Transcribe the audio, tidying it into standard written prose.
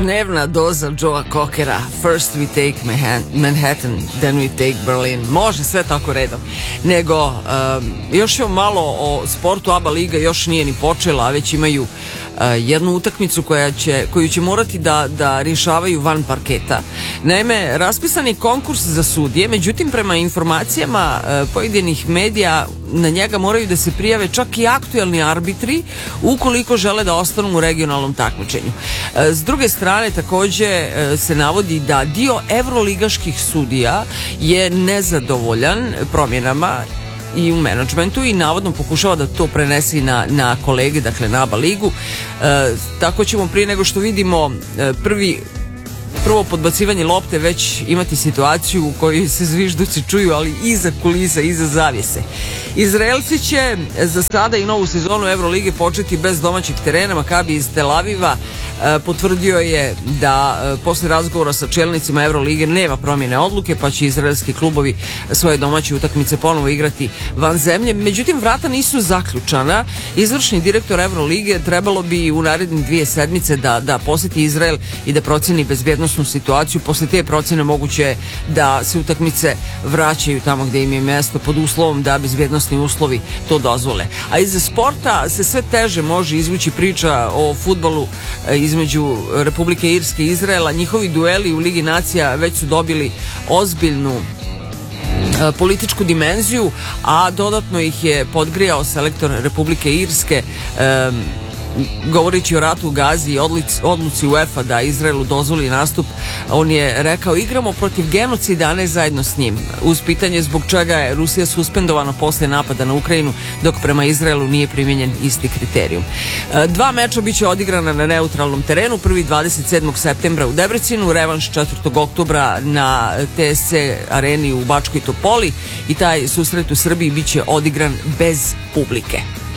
dnevna doza Joea Cockera. First we take Manhattan, then we take Berlin. Može sve tako redom. Nego, još ćemo malo o sportu. ABA liga još nije ni počela, a već imaju jednu utakmicu koju će morati da rješavaju van parketa. Naime, raspisan je konkurs za sudije, međutim prema informacijama pojedinih medija na njega moraju da se prijave čak i aktuelni arbitri ukoliko žele da ostanu u regionalnom takmičenju. S druge strane takođe se navodi da dio evroligaških sudija je nezadovoljan promjenama i u menadžmentu i navodno pokušava da to prenese na kolege, dakle na ABA ligu. Tako ćemo prije nego što vidimo prvo podbacivanje lopte već imati situaciju u kojoj se zvižduci čuju, ali iza kulisa, iza zavjese. Izraelci će za sada i novu sezonu Evrolige početi bez domaćeg terena. Makabi iz Tel Aviva potvrdio je da posle razgovora sa čelnicima Evrolige nema promjene odluke, pa će izraelski klubovi svoje domaće utakmice ponovo igrati van zemlje. Međutim, vrata nisu zaključana. Izvršni direktor Evrolige trebalo bi u narednih 2 sedmice da poseti Izrael i da proceni bezbjednosnu situaciju. Posle te procene moguće je da se utakmice vraćaju tamo gde im je mesto, pod uslovom da bezbjednosni uslovi to dozvole. A iza sporta se sve teže može izvući priča o fudbalu između Republike Irske i Izraela. Njihovi dueli u Ligi nacija već su dobili ozbiljnu političku dimenziju, a dodatno ih je podgrijao selektor Republike Irske govoreći o ratu u Gazi i odluci UEFA da Izraelu dozvoli nastup. On je rekao: igramo protiv genocida, a ne zajedno s njim. Uz pitanje zbog čega je Rusija suspendovana posle napada na Ukrajinu, dok prema Izraelu nije primijenjen isti kriterijum. 2 meča biće odigrana na neutralnom terenu. Prvi 27. septembra u Debrecinu, revanš 4. oktobra na TSC areni u Bačkoj Topoli, i taj susret u Srbiji biće odigran bez publike.